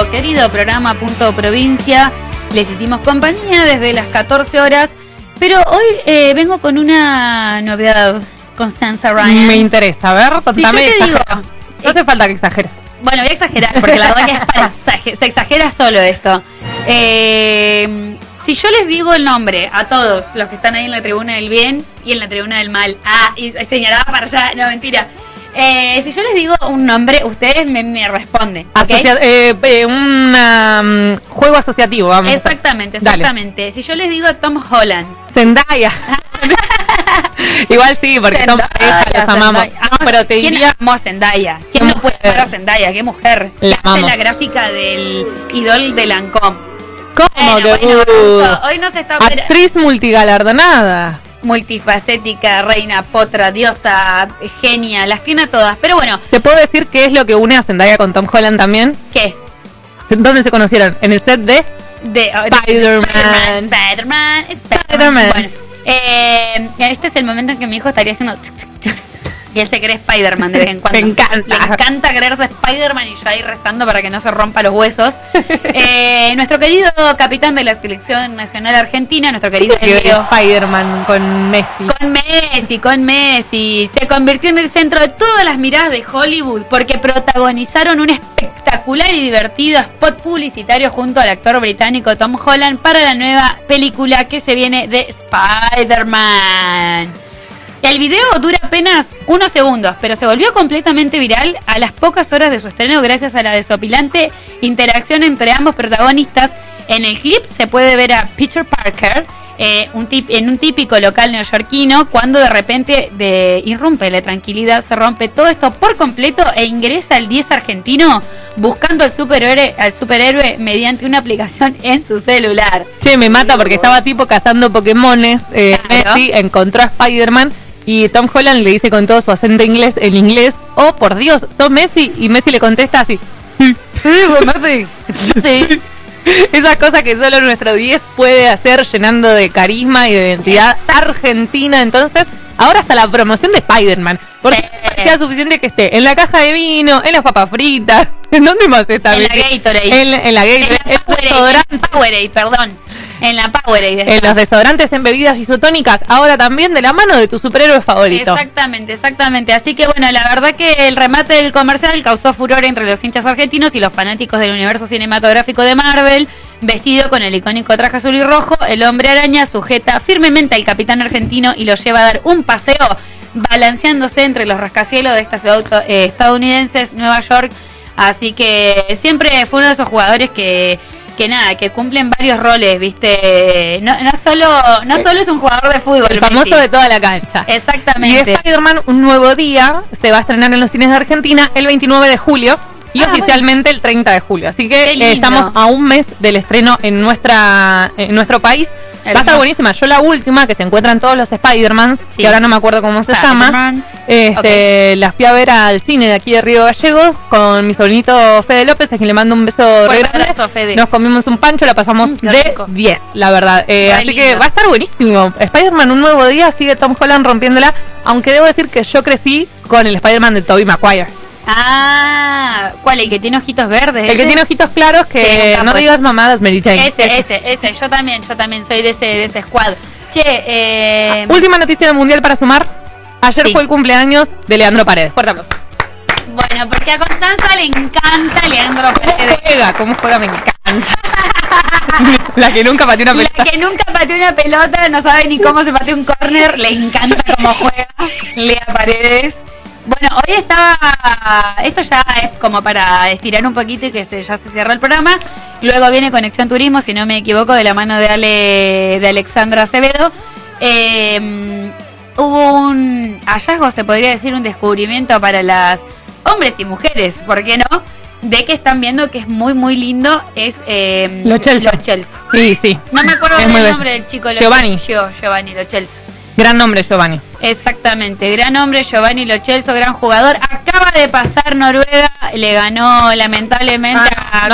querido programa Punto Provincia. Les hicimos compañía desde las 14 horas, pero hoy vengo con una novedad, Constanza Ryan. Me interesa, a ver, contame. Si yo te digo, no hace falta que exageres. Bueno, voy a exagerar, porque la verdad que es para se exagera solo esto. Si yo les digo el nombre a todos los que están ahí en la tribuna del bien y en la tribuna del mal, y señalaba para allá, no, mentira. Si yo les digo un nombre, ustedes me responden. ¿Okay? Un juego asociativo, vamos. Exactamente. Dale. Si yo les digo Tom Holland. Zendaya. Igual sí, porque son pareja, los amamos. No, pero te ¿Quién diría... amó a Zendaya? ¿Quién no puede amar a Zendaya? ¿Qué mujer? La hace amamos. la gráfica del idol de Lancôme. ¿Cómo que hoy no se está operando. Actriz multigalardonada. Multifacética, reina, potra, diosa, genia, las tiene a todas. Pero bueno. ¿Te puedo decir qué es lo que une a Zendaya con Tom Holland también? ¿Qué? ¿Dónde se conocieron? En el set de Spider-Man. Bueno, este es el momento en que mi hijo estaría haciendo y él se cree Spider-Man de vez en cuando. Me encanta. Le encanta creerse Spider-Man y yo ahí rezando para que no se rompa los huesos. Nuestro querido capitán de la selección nacional argentina, nuestro querido Spider-Man con Messi. Con Messi. Se convirtió en el centro de todas las miradas de Hollywood porque protagonizaron un espectacular y divertido spot publicitario junto al actor británico Tom Holland para la nueva película que se viene de Spider-Man. El video dura apenas unos segundos, pero se volvió completamente viral a las pocas horas de su estreno gracias a la desopilante interacción entre ambos protagonistas. En el clip se puede ver a Peter Parker en un típico local neoyorquino cuando de repente irrumpe la tranquilidad, se rompe todo esto por completo e ingresa el 10 argentino buscando al superhéroe mediante una aplicación en su celular. Che, me mata porque estaba tipo cazando Pokémones. Messi encontró a Spider-Man. Y Tom Holland le dice con todo su acento inglés, en inglés, oh, por Dios, ¿sos Messi? Y Messi le contesta así. Sí, soy Messi. Sí. Esas cosas que solo nuestro 10 puede hacer llenando de carisma y de identidad argentina. Entonces, ahora hasta la promoción de Spider-Man. Porque sea suficiente que esté en la caja de vino, en las papas fritas. ¿En dónde más está? En la Gatorade. En la Gatorade. En la Powerade. En los desodorantes, en bebidas isotónicas, ahora también de la mano de tu superhéroe favorito. Exactamente. Así que bueno, la verdad que el remate del comercial causó furor entre los hinchas argentinos y los fanáticos del universo cinematográfico de Marvel. Vestido con el icónico traje azul y rojo, el hombre araña sujeta firmemente al capitán argentino y lo lleva a dar un paseo balanceándose entre los rascacielos de esta ciudad estadounidense, Nueva York. Así que siempre fue uno de esos jugadores que cumplen varios roles, ¿viste? No solo es un jugador de fútbol. El famoso Messi. De toda la cancha. Exactamente. Y Spider-Man, un nuevo día, se va a estrenar en los cines de Argentina el 29 de julio y oficialmente el 30 de julio. Así que estamos a un mes del estreno en nuestro país. Va a estar buenísima. Yo la última, que se encuentran todos los Spider-Mans, que ahora no me acuerdo cómo se llama, las fui a ver al cine de aquí de Río Gallegos con mi sobrinito Fede López, a quien le mando un beso re grande. Nos comimos un pancho, la pasamos de 10, la verdad. Así que va a estar buenísimo. Spider-Man, un nuevo día, sigue Tom Holland rompiéndola, aunque debo decir que yo crecí con el Spider-Man de Tobey Maguire. ¿Cuál? ¿El que tiene ojitos verdes? El que tiene ojitos claros, que no digas mamadas, Mary Jane. Ese. Yo también soy de ese squad. Che, última noticia del mundial para sumar. Ayer fue el cumpleaños de Leandro Paredes. Fuerte aplauso. Bueno, porque a Constanza le encanta Leandro Paredes. ¿Cómo juega? Me encanta. La que nunca pateó una pelota. La que nunca pateó una pelota, no sabe ni cómo se patea un córner. Le encanta cómo juega Lea Paredes. Bueno, hoy esto ya es como para estirar un poquito y que ya se cierra el programa. Luego viene Conexión Turismo, si no me equivoco, de la mano de Alexandra Acevedo. Hubo un hallazgo, se podría decir, un descubrimiento para las hombres y mujeres, ¿por qué no? De que están viendo que es muy, muy lindo, es Lo Celso. Sí. No me acuerdo del nombre del chico. Giovanni. Giovanni Lo Celso. Gran nombre, Giovanni. Exactamente, gran hombre, Giovanni Lo Celso, gran jugador. Acaba de pasar Noruega, le ganó lamentablemente a